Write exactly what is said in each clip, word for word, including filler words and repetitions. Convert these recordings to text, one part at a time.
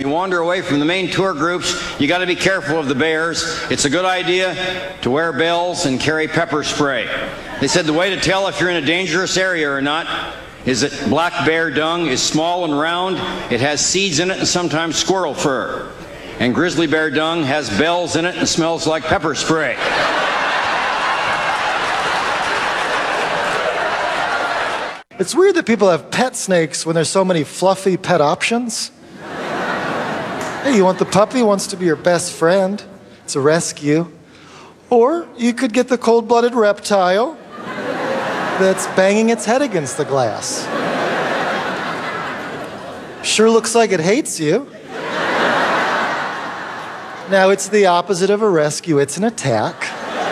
wander away from the main tour groups, you got to be careful of the bears. It's a good idea to wear bells and carry pepper spray. They said the way to tell if you're in a dangerous area or not is that black bear dung is small and round, it has seeds in it and sometimes squirrel fur. And grizzly bear dung has bells in it and smells like pepper spray. It's weird that people have pet snakes when there's so many fluffy pet options. Hey, you want the puppy, wants to be your best friend. It's a rescue. Or you could get the cold-blooded reptile that's banging its head against the glass. Sure looks like it hates you. Now, it's the opposite of a rescue. It's an attack.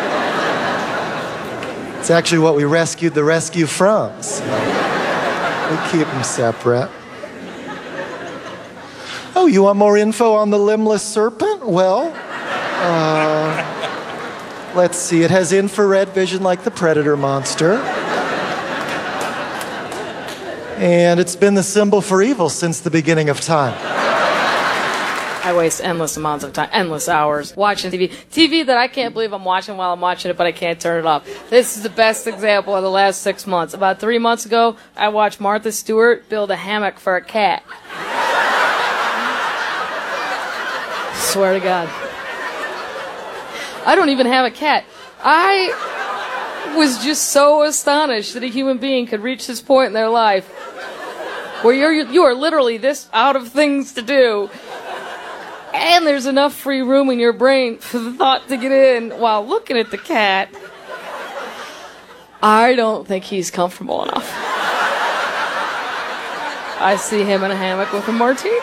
It's actually what we rescued the rescue from, so we keep them separate. Oh, you want more info on the limbless serpent? Well, uh, let's see. It has infrared vision like the predator monster. And it's been the symbol for evil since the beginning of time. I waste endless amounts of time, endless hours, watching T V. T V that I can't believe I'm watching while I'm watching it, but I can't turn it off. This is the best example of the last six months. About three months ago, I watched Martha Stewart build a hammock for a cat. Swear to God. I don't even have a cat. I was just so astonished that a human being could reach this point in their life where you're, you are literally this out of things to do. And there's enough free room in your brain for the thought to get in while looking at the cat. I don't think he's comfortable enough. I see him in a hammock with a martini.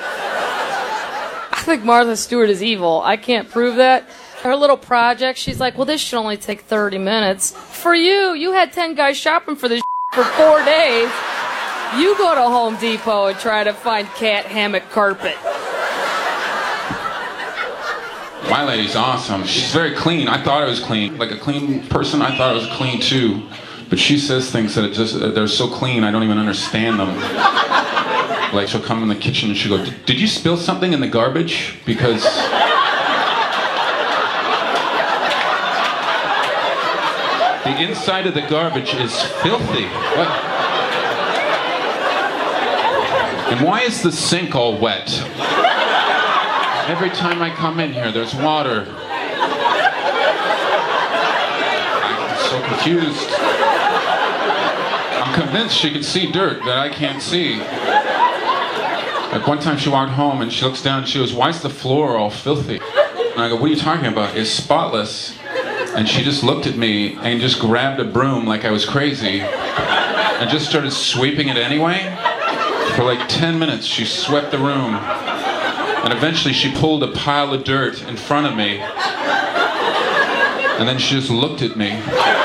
I think Martha Stewart is evil. I can't prove that. Her little project, she's like, well, this should only take thirty minutes. For you, you had ten guys shopping for this for four days. You go to Home Depot and try to find cat hammock carpet. My lady's awesome. She's very clean. I thought I was clean. Like a clean person, I thought I was clean too. But she says things that it just, they're so clean, I don't even understand them. Like she'll come in the kitchen and she'll go, did you spill something in the garbage? Because... the inside of the garbage is filthy. What? And why is the sink all wet? Every time I come in here, there's water. I'm so confused. I'm convinced she can see dirt that I can't see. Like one time she walked home and she looks down and she goes, why is the floor all filthy? And I go, what are you talking about? It's spotless. And she just looked at me and just grabbed a broom like I was crazy and just started sweeping it anyway. For like ten minutes, she swept the room. And eventually she pulled a pile of dirt in front of me. And then she just looked at me.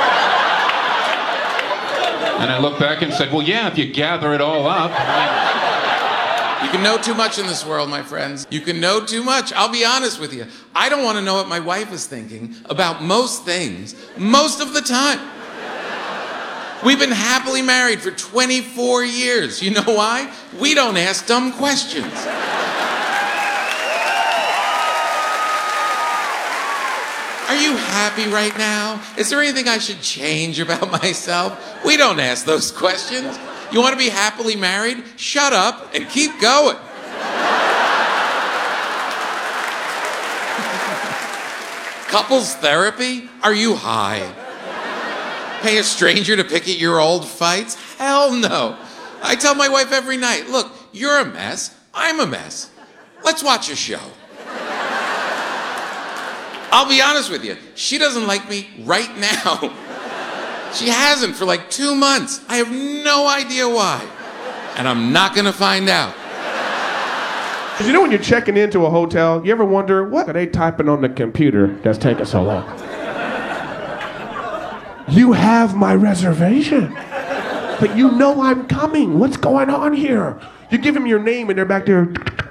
And I looked back and said, well, yeah, if you gather it all up. You can know too much in this world, my friends. You can know too much. I'll be honest with you. I don't want to know what my wife is thinking about most things, most of the time. We've been happily married for twenty-four years. You know why? We don't ask dumb questions. Are you happy right now? Is there anything I should change about myself? We don't ask those questions. You want to be happily married? Shut up and keep going. Couples therapy? Are you high? Pay a stranger to pick at your old fights? Hell no. I tell my wife every night, look, you're a mess, I'm a mess. Let's watch a show. I'll be honest with you, she doesn't like me right now. She hasn't for like two months. I have no idea why. And I'm not gonna find out. You know when you're checking into a hotel, you ever wonder, what are they typing on the computer that's taking so long? You have my reservation. But you know I'm coming. What's going on here? You give them your name and they're back there.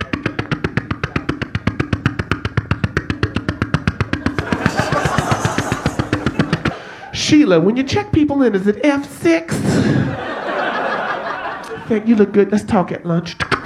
Sheila, when you check people in, is it F six? Thank you, look good. Let's talk at lunch.